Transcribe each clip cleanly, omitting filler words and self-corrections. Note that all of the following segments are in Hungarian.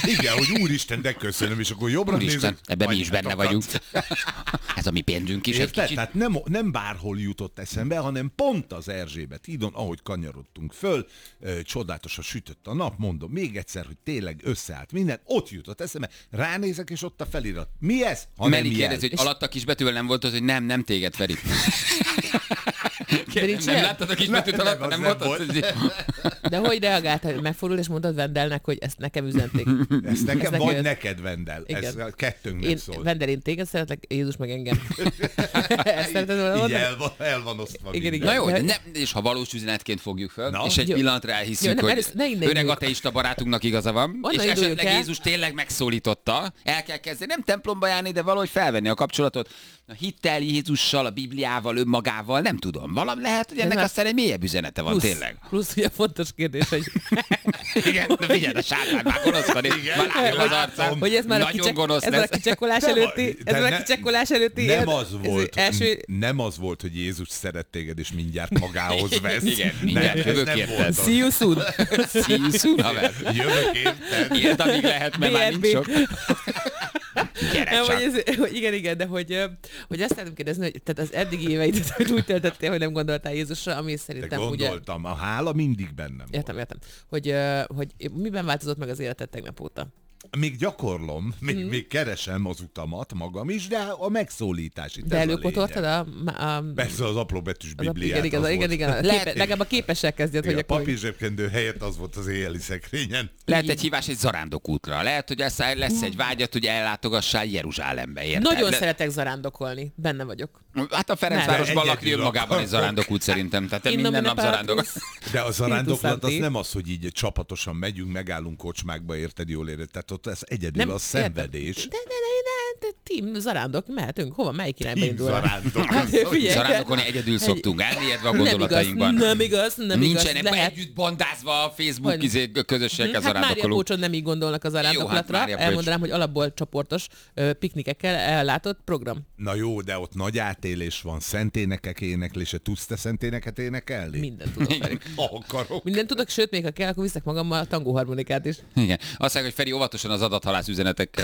Igen, hogy úristen, de köszönöm, és akkor jobbra nézek. Ebben mi is benne vagyunk. Ez a mi pénzünk is egy kicsit. Tehát nem bárhol jutott eszembe, hanem pont az Erzsébet hídon, ahogy kanyarodtunk föl, csodálatosan sütött a nap, mondom még egyszer, hogy tényleg összeállt minden, ott jutott eszembe, ránézek, és ott a felirat. Mi ez? Meri kérdezi, hogy alatt a kisbetűvel nem volt az, hogy nem téged, Feri. Nem láttad a kisbetűt alatt, nem volt az, hogy... De hogy reagáltál, hogy megfordult, és mondtad Vendelnek, hogy ezt nekem üzenték? Ezt nekem, vagy neked, Vendel. Ez kettőnknek szól. Vendel, én téged szeretlek, Jézus meg engem. Ezt szereted volna mondani? El van osztva. Igen. Na jó, és ha valós üzenetként fogjuk föl, és egy pillanatra elhiszük, hogy öreg ateista barátunknak igaza van, és esetleg Jézus tényleg megszólította, el kell kezdeni, nem templomba járni, de valahogy felvenni a kapcsolatot a hittel, Jézussal, a Bibliával, önmagával, nem tudom. Valami lehet, hogy ennek aztán egy mélyebb üzenete van, tényleg. Plusz ugye fontos kérdés, hogy... Igen, de figyeld, a sátán már gonoszkodik, már látom az arcán. Hogy ez már a kicsekkolás előtti, Nem az volt, hogy Jézus szeret téged, és mindjárt magához vesz. Igen, mindjárt jövök érted. See you soon. See you soon, haver. Jövök érted. Ilyet, amíg lehet, mert már nincs sok. Igen, de hogy azt szeretném kérdezni, hogy tehát az eddigi éveidet úgy töltöttél, hogy nem gondoltál Jézusra, ami szerintem ugye... Gondoltam, a hála mindig bennem volt. Értem. Hogy miben változott meg az életed tegnap óta? Még gyakorlom, még keresem az utamat magam is, de a megszólítás itt. De előkotoltad a... Persze az apróbetűs Bibliát. Igen. Legalább a képessel kezdjed, hogy a papírzsebkendő helyett az volt az éjjeli szekrényen. Lehet egy hívás egy zarándokútra. Lehet, hogy lesz egy vágyat, hogy ellátogassál Jeruzsálembe. Érted? Nagyon szeretek zarándokolni. Benne vagyok. Hát a Ferencvárosban lakni önmagában egy zarándokút szerintem. Tehát minden nap zarándok. De a zarándoklat az nem az, hogy így csapatosan megyünk, megállunk kocsmákba, érted, jól érted. Tehát ott ez egyedül nem, a szenvedés. De team zarándok, mehetünk. Hova? Melyik irányba indul? Zarándokolni egyedül szoktunk, elmélyedve a gondolatainkban. Nem igaz. Nincsenek együtt bandázva a Facebook közösségek zarándokolók. Hát Mária Pócson nem így gondolnak a zarándoklatra. Elmondanám, hogy alapból csoportos piknikekkel ellátott program. Na jó, de ott nagy átélés van, szenténekek éneklése. Tudsz te szenténeket énekelni? Mindent tudok, Feri. Akarok. Mindent tudok, sőt, még ha kell, akkor viszek magammal a tangóharmonikát is. Igen. Azt mondják, hogy Feri óvatosan az adathalász üzenetekkel.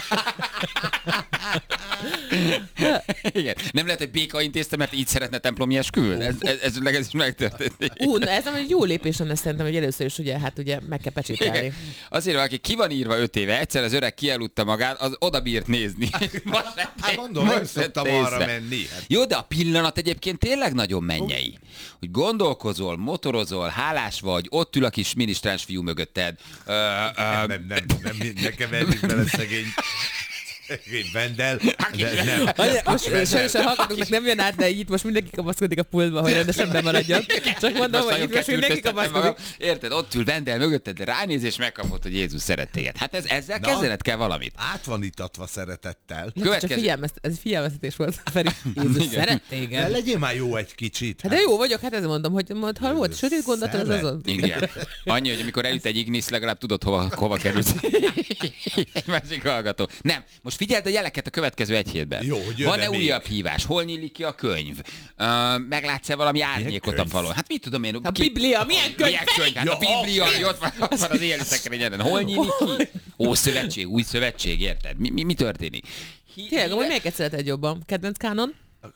Igen. Nem lehet, hogy béka intézte, mert így szeretne templomi esküvőn? Ez is megtörténik. Ez nem egy jó lépés lenne szerintem, hogy először is ugye meg kell pecsételni. Azért, valaki ki van írva 5 éve, egyszer az öreg kieludta magát, az oda bírt nézni. Mondom, nem szoktam arra menni. Jó, de a pillanat egyébként tényleg nagyon mennyei. Hogy gondolkozol, motorozol, hálás vagy, ott ül a kis minisztráns fiú mögötted. Nem, nekem eddig bele szegény. Vendel. Sajnos a hallgatóknak nem jön át, de itt most mindenki kapaszkodik a pultba, hogy rendesen bemaradjon. Csak mondom, hogy itt most mindenki kapaszkodik. Érted, ott ül Vendel mögötted, ránéz és megkapod, hogy Jézus szeret téged. Hát ezzel kezdened kell valamit. Át van itatva szeretettel. Ez figyelmeztetés volt, Feri. Jézus szeret téged. De legyél már jó egy kicsit. Hát de jó vagyok, hát ez mondom, hogy ha volt sötét gondolat, az azon. Igen. Annyi, hogy amikor eljut egy ignisz, legalább tudod, hova kerülsz. Egy másik hallgató. Nem, most figyeld a jeleket a következő egy hétben. Jó, van-e újabb hívás? Hol nyílik ki a könyv? Meglátsz-e valami árnyékot a falon? Hát mit tudom én? A Biblia, milyen könyv? Hát a Biblia, ott van az éjjeli szekrényeden. Hol nyílik ki? Ószövetség, új szövetség, érted? Mi történik? Tényleg, amúgy melyiket szereted jobban? Kedvenc kánon?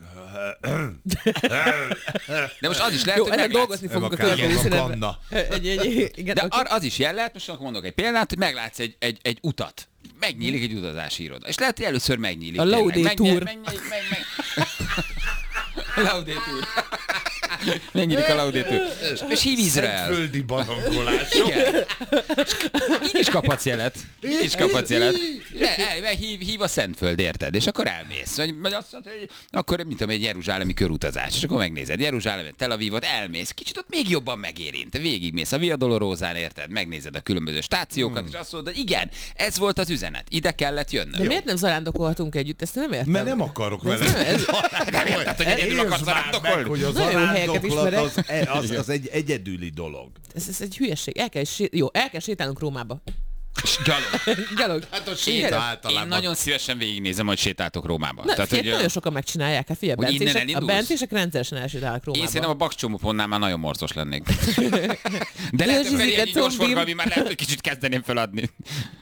De most az is lehet, hogy dolgozni fogunk a következő színetben. De az is jel lehet, most akkor mondok egy példát, hogy meglátsz egy utat. Megnyílik egy utazási iroda. És lehet, hogy először megnyílik. A Laudator. Laudator. Megnyílik a Laudator. És hív Izrael. Szentföldi barangolás. Igen. Így is kaphatsz jelet. Hív a Szentföld, érted? És akkor elmész. Vagy azt mondod, hogy akkor, mint tudom, egy jeruzsálemi körutazás. És akkor megnézed Jeruzsálemet, Tel Avivot, elmész. Kicsit ott még jobban megérint. Végigmész a Via Dolorózán, érted? Megnézed a különböző stációkat, és azt mondod, hogy igen, ez volt az üzenet. Ide kellett jönnöm. De miért nem zarándokolhatunk együtt? Ezt nem értem. Mert nem akarok vele. Nem érted, hogy egyedül akarsz zarándokolni? Hogy a zarándoklat az egy egyedüli dolog. Ez egy hülyeség. El kell sétálnunk Rómába. Gyalog. Hát a séta általában. Én nagyon szívesen végignézem, hogy sétáltok Rómába. Tehát, hogy nagyon sokan megcsinálják. Hát figyelj, a bencések rendszeresen elsétálnak Rómába. Én szerintem a bakcsomópontnál már nagyon morzos lennék. De lehet, hogy egy gyors forgalmi már lehet, hogy kicsit kezdeném feladni.